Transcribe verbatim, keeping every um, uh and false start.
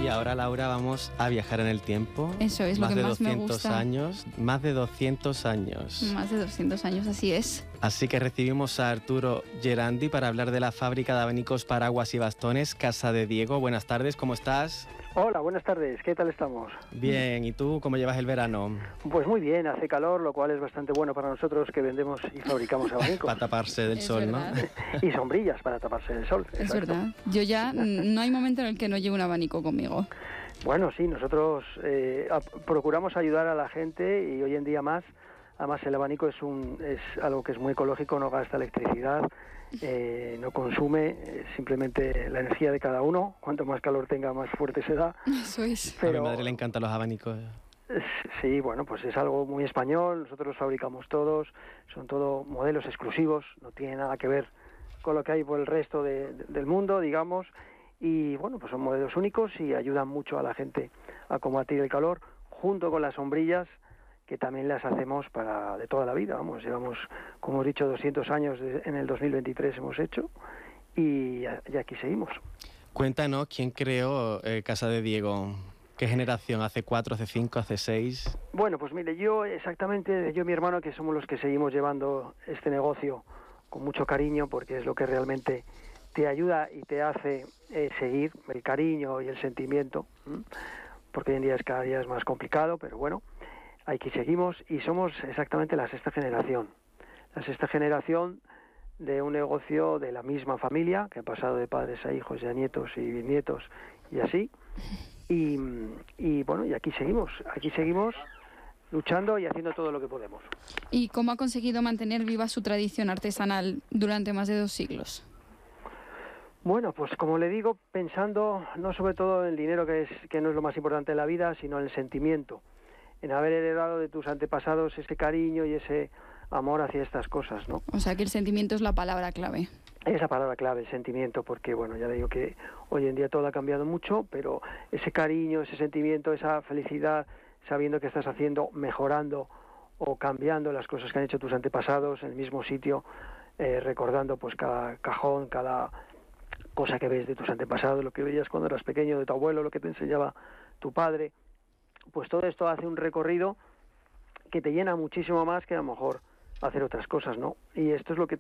Y ahora, Laura, vamos a viajar en el tiempo. Eso es lo que más me Más de doscientos gusta. años, más de doscientos años. Más de doscientos años, así es. Así que recibimos a Arturo Gerandi para hablar de la fábrica de abanicos, paraguas y bastones, Casa de Diego. Buenas tardes, ¿cómo estás? Hola, buenas tardes, ¿qué tal estamos? Bien, ¿y tú cómo llevas el verano? Pues muy bien, hace calor, lo cual es bastante bueno para nosotros que vendemos y fabricamos abanicos. Para taparse del Es sol, verdad. Y sombrillas para taparse del sol. Es exacto. verdad. Yo ya mm, no hay momento en el que no lleve un abanico conmigo. Bueno, sí, nosotros eh, a- procuramos ayudar a la gente y hoy en día más. Además, el abanico es, un, es algo que es muy ecológico, no gasta electricidad, eh, no consume, eh, simplemente la energía de cada uno. Cuanto más calor tenga, más fuerte se da. Eso es. A mi madre le encantan los abanicos. Es- Sí, bueno, pues es algo muy español, nosotros los fabricamos todos, son todo modelos exclusivos, no tiene nada que ver con lo que hay por el resto de- de- del mundo, digamos, y bueno, pues son modelos únicos y ayudan mucho a la gente a combatir el calor, junto con las sombrillas, que también las hacemos para de toda la vida, vamos, llevamos, como he dicho, doscientos años de- en el dos mil veintitrés hemos hecho, y, y aquí seguimos. Cuéntanos, ¿quién creó eh, Casa de Diego? ¿Qué generación? ¿Hace cuatro, hace cinco, hace seis? Bueno, pues mire, yo exactamente, yo y mi hermano, que somos los que seguimos llevando este negocio con mucho cariño, porque es lo que realmente te ayuda y te hace eh, seguir, el cariño y el sentimiento, ¿m? Porque hoy en día es cada día es más complicado, pero bueno, aquí seguimos y somos exactamente la sexta generación. La sexta generación de un negocio de la misma familia, que ha pasado de padres a hijos y a nietos y bisnietos y así. Y, y bueno, y aquí seguimos, aquí seguimos luchando y haciendo todo lo que podemos. ¿Y cómo ha conseguido mantener viva su tradición artesanal durante más de dos siglos? Bueno, pues como le digo, pensando no sobre todo en el dinero, que es que no es lo más importante de la vida, sino en el sentimiento, en haber heredado de tus antepasados ese cariño y ese amor hacia estas cosas, ¿no? O sea que el sentimiento es la palabra clave. Esa palabra clave, el sentimiento, porque bueno, ya le digo que hoy en día todo ha cambiado mucho, pero ese cariño, ese sentimiento, esa felicidad, sabiendo que estás haciendo, mejorando o cambiando las cosas que han hecho tus antepasados en el mismo sitio, eh, recordando pues cada cajón, cada cosa que ves de tus antepasados, lo que veías cuando eras pequeño, de tu abuelo, lo que te enseñaba tu padre, pues todo esto hace un recorrido que te llena muchísimo más que a lo mejor hacer otras cosas, ¿no? Y esto es lo que